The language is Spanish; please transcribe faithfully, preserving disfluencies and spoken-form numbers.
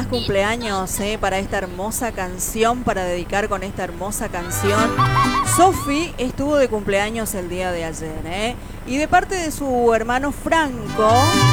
más cumpleaños eh, para esta hermosa canción, para dedicar con esta hermosa canción. Sofi estuvo de cumpleaños el día de ayer, ¿eh? Y de parte de su hermano Franco,